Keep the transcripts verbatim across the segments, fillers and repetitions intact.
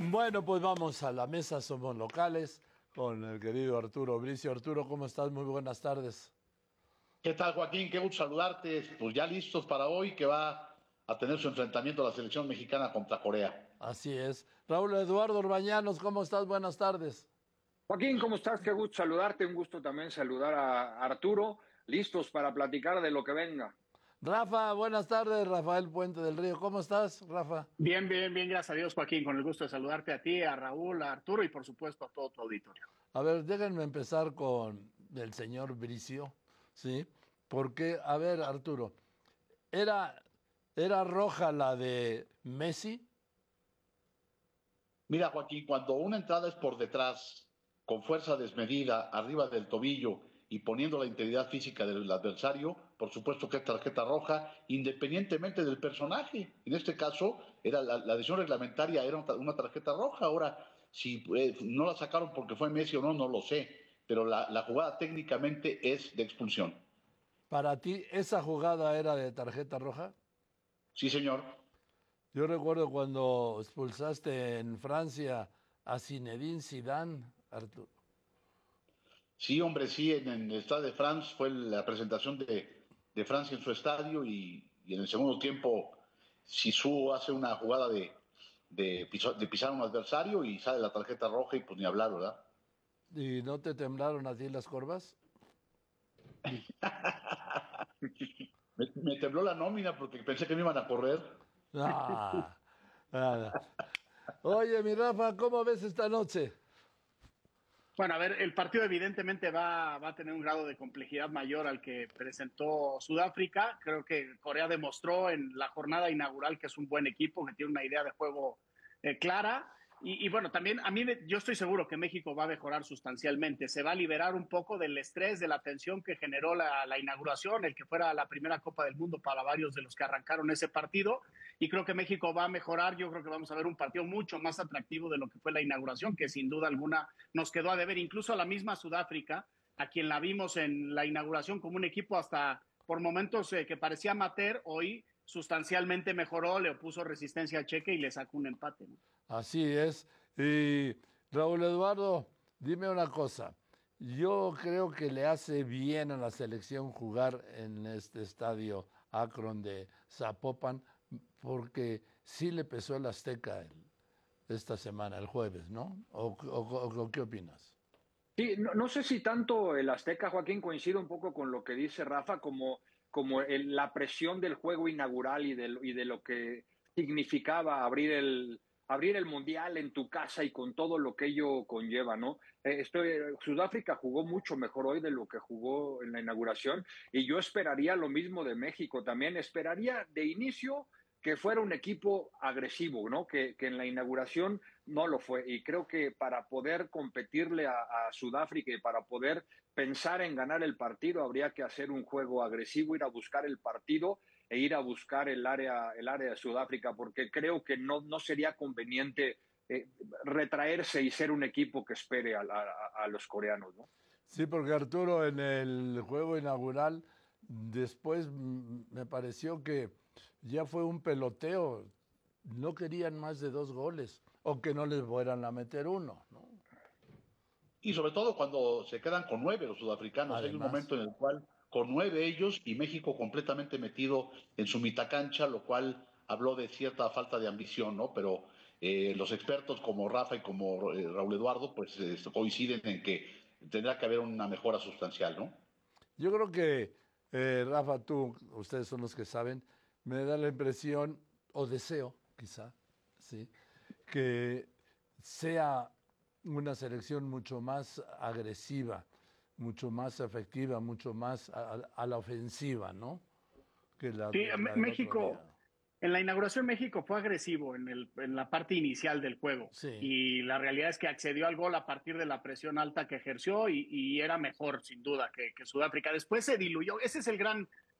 Bueno, pues vamos a la mesa, somos locales, con el querido Arturo Bricio. Arturo, ¿cómo estás? Muy buenas tardes. ¿Qué tal, Joaquín? Qué gusto saludarte. Pues ya listos para hoy que va a tener su enfrentamiento a la selección mexicana contra Corea. Así es. Raúl Eduardo Orbañanos, ¿cómo estás? Buenas tardes. Joaquín, ¿cómo estás? Qué gusto saludarte, un gusto también saludar a Arturo, listos para platicar de lo que venga. Rafa, buenas tardes. Rafael Puente del Río, ¿cómo estás, Rafa? Bien, bien, bien, gracias a Dios, Joaquín, con el gusto de saludarte a ti, a Raúl, a Arturo y por supuesto a todo tu auditorio. A ver, déjenme empezar con el señor Bricio, ¿sí? Porque, a ver, Arturo, ¿era, era roja la de Messi? Mira, Joaquín, cuando una entrada es por detrás, con fuerza desmedida, arriba del tobillo y poniendo la integridad física del adversario, por supuesto que es tarjeta roja, independientemente del personaje. En este caso, era la, la decisión reglamentaria era una tarjeta roja. Ahora, si eh, no la sacaron porque fue Messi o no, no lo sé, pero la, la jugada técnicamente es de expulsión. ¿Para ti esa jugada era de tarjeta roja? Sí, señor. Yo recuerdo cuando expulsaste en Francia a Zinedine Zidane, Arturo. Sí, hombre, sí, en, en el Stade de France fue la presentación de, de Francia en su estadio y, y en el segundo tiempo Sisu hace una jugada de, de, piso- de pisar a un adversario y sale la tarjeta roja y pues ni hablar, ¿verdad? ¿Y no te temblaron a ti las corvas? Me, me tembló la nómina porque pensé que me iban a correr. Ah, nada. Oye, mi Rafa, ¿cómo ves esta noche? Bueno, a ver, el partido evidentemente va, va a tener un grado de complejidad mayor al que presentó Sudáfrica. Creo que Corea demostró en la jornada inaugural que es un buen equipo, que tiene una idea de juego eh, clara. Y, y, bueno, también a mí yo estoy seguro que México va a mejorar sustancialmente. Se va a liberar un poco del estrés, de la tensión que generó la, la inauguración, el que fuera la primera Copa del Mundo para varios de los que arrancaron ese partido. Y creo que México va a mejorar. Yo creo que vamos a ver un partido mucho más atractivo de lo que fue la inauguración, que sin duda alguna nos quedó a deber. Incluso a la misma Sudáfrica, a quien la vimos en la inauguración como un equipo hasta por momentos eh, que parecía amateur, hoy sustancialmente mejoró, le opuso resistencia a Cheque y le sacó un empate, ¿no? Así es. Y Raúl Eduardo, dime una cosa. Yo creo que le hace bien a la selección jugar en este estadio Akron de Zapopan, porque sí le pesó el Azteca el- esta semana, el jueves, ¿no? ¿O, o- o qué opinas? Sí, no, no sé si tanto el Azteca, Joaquín, coincide un poco con lo que dice Rafa, como, como el- la presión del juego inaugural y de, y de lo que significaba abrir el, abrir el Mundial en tu casa y con todo lo que ello conlleva, ¿no? Eh, estoy, Sudáfrica jugó mucho mejor hoy de lo que jugó en la inauguración y yo esperaría lo mismo de México también. Esperaría de inicio que fuera un equipo agresivo, ¿no? Que, que en la inauguración no lo fue. Y creo que para poder competirle a, a Sudáfrica y para poder pensar en ganar el partido, habría que hacer un juego agresivo, ir a buscar el partido e ir a buscar el área, el área de Sudáfrica, porque creo que no, no sería conveniente eh, retraerse y ser un equipo que espere a, a, a los coreanos, ¿no? Sí, porque Arturo en el juego inaugural, después mm, me pareció que ya fue un peloteo. No querían más de dos goles o que no les fueran a meter uno, ¿no? Y sobre todo cuando se quedan con nueve los sudafricanos. Hay un Además, momento en el cual con nueve ellos y México completamente metido en su mitacancha, lo cual habló de cierta falta de ambición, ¿no? Pero eh, los expertos como Rafa y como eh, Raúl Eduardo, pues eh, coinciden en que tendrá que haber una mejora sustancial, ¿no? yo creo que, eh, Rafa, tú, ustedes son los que saben, me da la impresión, o deseo, quizá, ¿sí? Que sea una selección mucho más agresiva, mucho más efectiva, mucho más a, a la ofensiva, ¿no? Que la, Sí, la del otro día. México, en la inauguración México fue agresivo en, el, en la parte inicial del juego Sí, y la realidad es que accedió al gol a partir de la presión alta que ejerció y, y era mejor sin duda que, que Sudáfrica. Después se diluyó, ese es el gran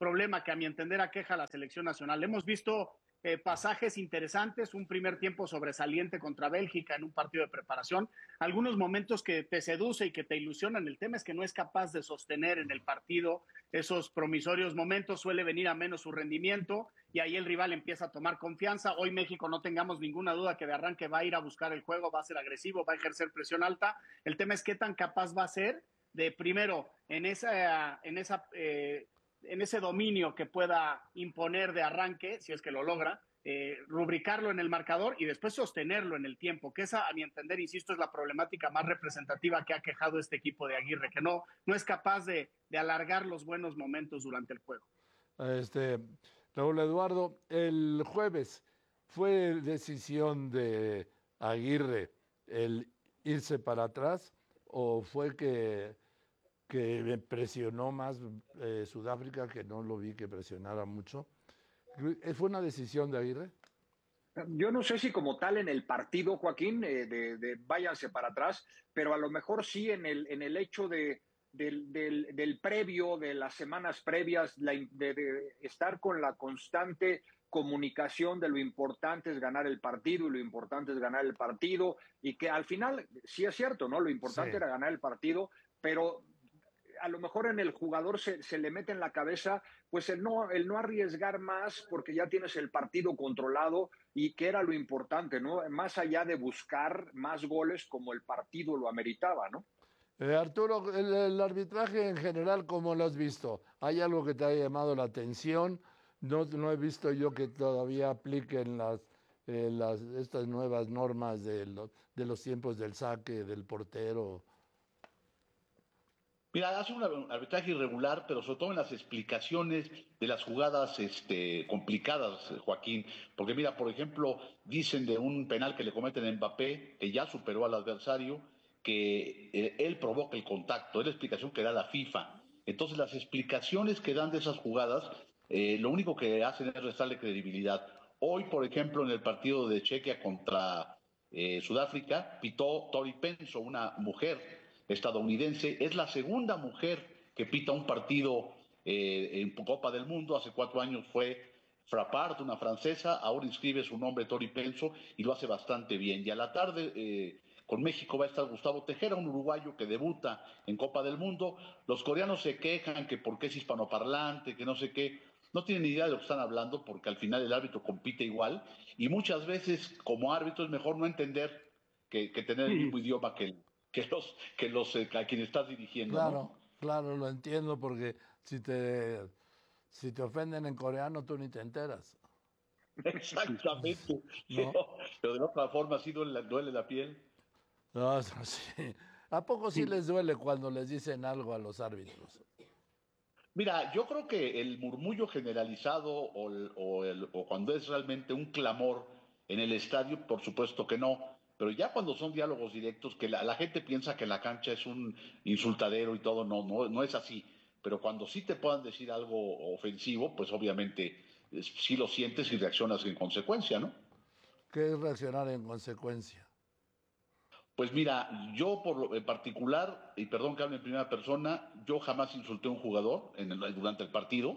problema que a mi entender aqueja a la selección nacional. Hemos visto eh, pasajes interesantes, un primer tiempo sobresaliente contra Bélgica en un partido de preparación, algunos momentos que te seduce y que te ilusionan. El tema es que no es capaz de sostener en el partido esos promisorios momentos, suele venir a menos su rendimiento y ahí el rival empieza a tomar confianza. Hoy México, no tengamos ninguna duda que de arranque va a ir a buscar el juego, va a ser agresivo, va a ejercer presión alta. El tema es qué tan capaz va a ser de, primero, en esa, en esa eh, en ese dominio que pueda imponer de arranque, si es que lo logra, eh, rubricarlo en el marcador y después sostenerlo en el tiempo, que esa, a mi entender, insisto, es la problemática más representativa que ha quejado este equipo de Aguirre, que no, no es capaz de, de alargar los buenos momentos durante el juego. Este, Raúl Eduardo, el jueves fue decisión de Aguirre el irse para atrás o fue que que presionó más eh, Sudáfrica, que no lo vi que presionara mucho. ¿Fue una decisión de Aguirre? Yo no sé si como tal en el partido, Joaquín, eh, de, de váyanse para atrás, pero a lo mejor sí en el, en el hecho de, del, del, del previo, de las semanas previas, la, de, de estar con la constante comunicación de lo importante es ganar el partido y lo importante es ganar el partido y que al final, sí es cierto, ¿no? Lo importante sí. era ganar el partido, pero a lo mejor en el jugador se, se le mete en la cabeza pues el no, el no arriesgar más porque ya tienes el partido controlado y que era lo importante, ¿no? Más allá de buscar más goles como el partido lo ameritaba, ¿no? Eh, Arturo, el, el arbitraje en general, ¿cómo lo has visto? ¿Hay algo que te haya llamado la atención? No, no he visto yo que todavía apliquen las, eh, las, estas nuevas normas de, lo, de los tiempos del saque, del portero. Mira, hace un arbitraje irregular, pero sobre todo en las explicaciones de las jugadas este, complicadas, Joaquín. Porque mira, por ejemplo, dicen de un penal que le cometen a Mbappé, que ya superó al adversario, que eh, él provoca el contacto. Es la explicación que da la FIFA. Entonces, las explicaciones que dan de esas jugadas, eh, lo único que hacen es restarle credibilidad. Hoy, por ejemplo, en el partido de Chequia contra eh, Sudáfrica, pitó Tori Penso, una mujer estadounidense, es la segunda mujer que pita un partido eh, en Copa del Mundo. Hace cuatro años fue Frappart, una francesa, ahora inscribe su nombre Tori Penso y lo hace bastante bien. Y a la tarde eh, con México va a estar Gustavo Tejera, un uruguayo que debuta en Copa del Mundo. Los coreanos se quejan que porque es hispanoparlante, que no sé qué. No tienen ni idea de lo que están hablando porque al final el árbitro compite igual y muchas veces como árbitro es mejor no entender que, que tener el mismo idioma que el que los, que los eh, a quien estás dirigiendo. Claro, ¿no? claro, lo entiendo, porque si te, si te ofenden en coreano, tú ni te enteras. Exactamente. ¿No? Pero, pero de otra forma sí duele, duele la piel. No, sí. ¿A poco sí les duele cuando les dicen algo a los árbitros? Mira, yo creo que el murmullo generalizado o, el, o, el, o cuando es realmente un clamor en el estadio, por supuesto que no. Pero ya cuando son diálogos directos, que la, la gente piensa que la cancha es un insultadero y todo, no, no, no es así. Pero cuando sí te puedan decir algo ofensivo, pues obviamente eh, sí lo sientes y reaccionas en consecuencia, ¿no? ¿Qué es reaccionar en consecuencia? Pues mira, yo por lo, en particular, y perdón que hable en primera persona, yo jamás insulté a un jugador en el, durante el partido,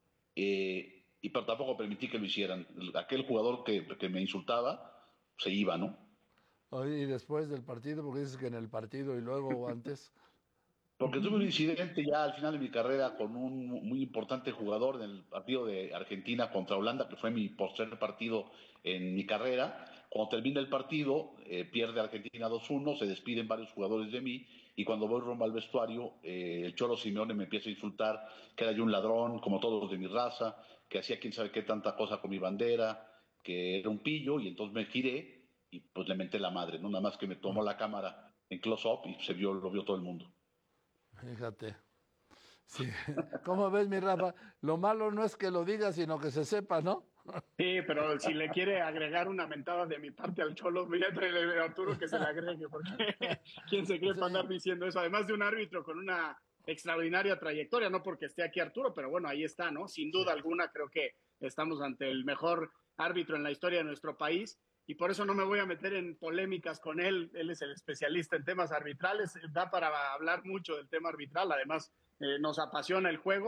eh, y pero tampoco permití que lo hicieran. Aquel jugador que, que me insultaba se iba, ¿no? Y después del partido, porque dices que en el partido y luego o antes. Porque tuve un incidente ya al final de mi carrera con un muy importante jugador en el partido de Argentina contra Holanda, que fue mi tercer partido en mi carrera. Cuando termina el partido, eh, pierde Argentina dos uno, se despiden varios jugadores de mí, y cuando voy rumbo al vestuario, eh, el Cholo Simeone me empieza a insultar, que era yo un ladrón, como todos los de mi raza, que hacía quién sabe qué tanta cosa con mi bandera, que era un pillo, y entonces me giré y pues le menté la madre, ¿no? Nada más que me tomó la cámara en close-up y se vio, lo vio todo el mundo. Fíjate. Sí. ¿Cómo ves, mi Rafa? Lo malo no es que lo diga, sino que se sepa, ¿no? Sí, pero si le quiere agregar una mentada de mi parte al Cholo, mira, a Arturo que se le agregue, porque ¿quién se cree sí. para andar diciendo eso? Además de un árbitro con una extraordinaria trayectoria, no porque esté aquí Arturo, pero bueno, ahí está, ¿no? Sin duda sí. alguna creo que estamos ante el mejor árbitro en la historia de nuestro país. Y por eso no me voy a meter en polémicas con él. Él es el especialista en temas arbitrales. Da para hablar mucho del tema arbitral. Además, eh, nos apasiona el juego.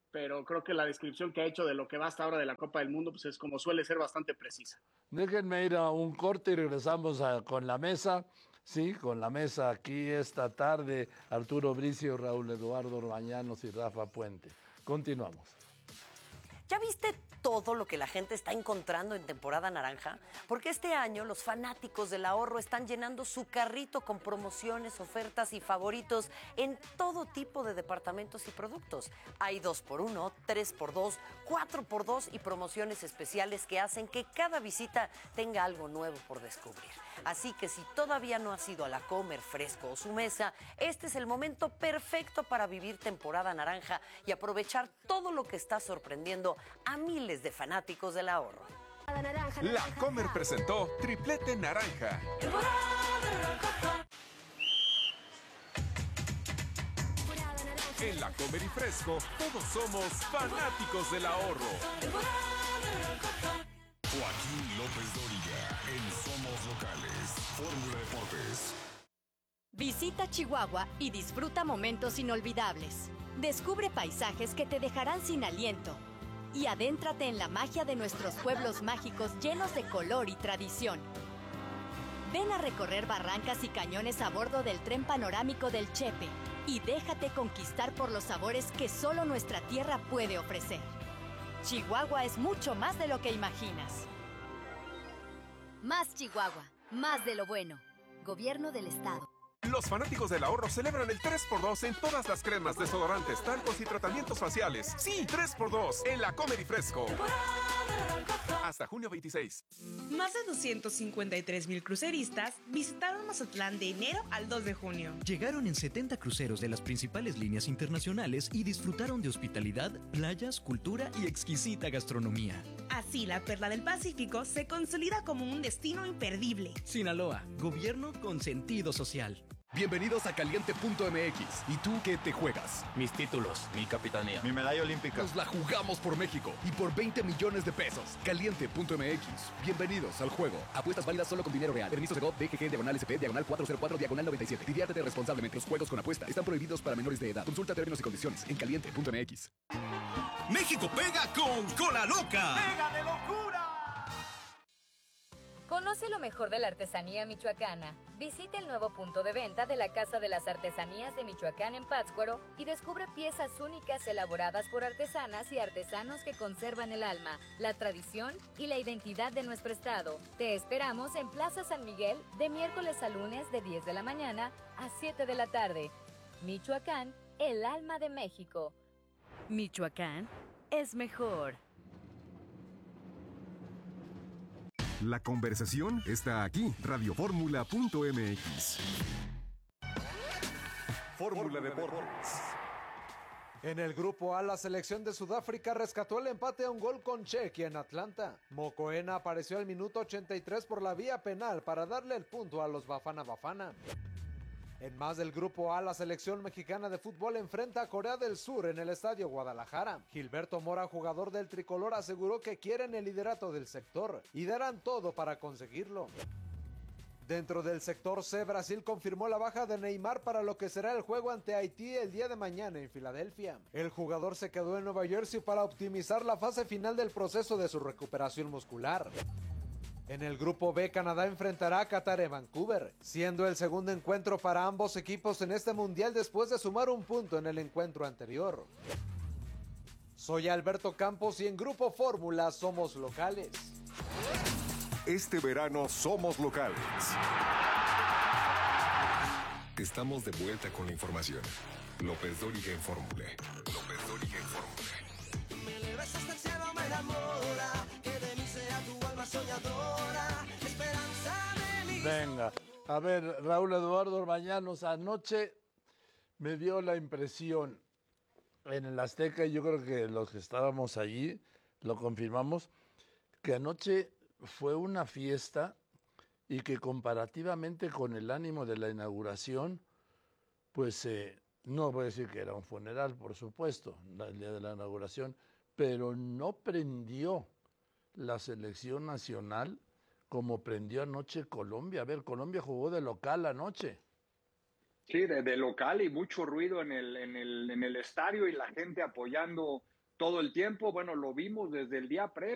pero creo que la descripción que ha hecho de lo que va hasta ahora de la Copa del Mundo, pues es como suele ser bastante precisa. Déjenme ir a un corte y regresamos a, con la mesa. Sí, con la mesa aquí esta tarde, Arturo Bricio, Raúl Eduardo Orbañanos y Rafa Puente. Continuamos. ¿Ya viste todo lo que la gente está encontrando en temporada naranja? Porque este año los fanáticos del ahorro están llenando su carrito con promociones, ofertas y favoritos en todo tipo de departamentos y productos. Hay dos por uno, tres por dos, cuatro por dos y promociones especiales que hacen que cada visita tenga algo nuevo por descubrir. Así que si todavía no has ido a la Comer, Fresco o Su Mesa, este es el momento perfecto para vivir temporada naranja y aprovechar todo lo que está sorprendiendo a miles de fanáticos del ahorro. La Comer presentó Triplete Naranja. En la Comer y Fresco, todos somos fanáticos del ahorro. Joaquín López Dóriga, en Somos Locales, Fórmula Deportes. Visita Chihuahua y disfruta momentos inolvidables. Descubre paisajes que te dejarán sin aliento. Y adéntrate en la magia de nuestros pueblos mágicos llenos de color y tradición. Ven a recorrer barrancas y cañones a bordo del tren panorámico del Chepe y déjate conquistar por los sabores que solo nuestra tierra puede ofrecer. Chihuahua es mucho más de lo que imaginas. Más Chihuahua, más de lo bueno. Gobierno del Estado. Los fanáticos del ahorro celebran el tres por dos en todas las cremas, desodorantes, talcos y tratamientos faciales. Sí, tres por dos en la Comer y Fresco. Hasta junio veintiséis. Más de doscientos cincuenta y tres mil cruceristas visitaron Mazatlán de enero al dos de junio. Llegaron en setenta cruceros de las principales líneas internacionales y disfrutaron de hospitalidad, playas, cultura y exquisita gastronomía. Así, la Perla del Pacífico se consolida como un destino imperdible. Sinaloa, gobierno con sentido social. Bienvenidos a Caliente punto M X. ¿Y tú qué te juegas? Mis títulos, mi capitanía, mi medalla olímpica. Nos la jugamos por México y por veinte millones de pesos. Caliente punto M X. Bienvenidos al juego. Apuestas válidas solo con dinero real. Permisos de G O V, D G G, diagonal S P, diagonal cuatro cero cuatro, diagonal noventa y siete. Diviértete responsablemente. Los juegos con apuesta están prohibidos para menores de edad. Consulta términos y condiciones en Caliente punto M X. México pega con Cola Loca. ¡Pega de locura! Conoce lo mejor de la artesanía michoacana. Visita el nuevo punto de venta de la Casa de las Artesanías de Michoacán en Pátzcuaro y descubre piezas únicas elaboradas por artesanas y artesanos que conservan el alma, la tradición y la identidad de nuestro estado. Te esperamos en Plaza San Miguel de miércoles a lunes de diez de la mañana a siete de la tarde. Michoacán, el alma de México. Michoacán es mejor. La conversación está aquí, radio fórmula punto M X. Fórmula Deportes. En el grupo A, la selección de Sudáfrica rescató el empate a un gol con Chequia en Atlanta. Mokoena apareció al minuto ochenta y tres por la vía penal para darle el punto a los Bafana Bafana. En más del grupo A, la selección mexicana de fútbol enfrenta a Corea del Sur en el Estadio Guadalajara. Gilberto Mora, jugador del tricolor, aseguró que quieren el liderato del sector y darán todo para conseguirlo. Dentro del sector C, Brasil confirmó la baja de Neymar para lo que será el juego ante Haití el día de mañana en Filadelfia. El jugador se quedó en Nueva Jersey para optimizar la fase final del proceso de su recuperación muscular. En el grupo B, Canadá enfrentará a Qatar en Vancouver, siendo el segundo encuentro para ambos equipos en este mundial después de sumar un punto en el encuentro anterior. Soy Alberto Campos y en Grupo Fórmula somos locales. Este verano somos locales. Estamos de vuelta con la información. López Dóriga en Fórmula. López Dóriga en Fórmula. Me eleves hasta el cielo, me enamora, que de mí sea tu alma soñadora, esperanza de mi... Venga, a ver, Raúl Eduardo Orbañanos, anoche me dio la impresión en el Azteca, y yo creo que los que estábamos allí lo confirmamos, que anoche fue una fiesta y que comparativamente con el ánimo de la inauguración, pues eh, no voy a decir que era un funeral, por supuesto, el día de la inauguración, pero no prendió la selección nacional como prendió anoche Colombia. A ver, Colombia jugó de local anoche. Sí, de, de local y mucho ruido en el, en, el, en el estadio y la gente apoyando todo el tiempo. Bueno, lo vimos desde el día pre,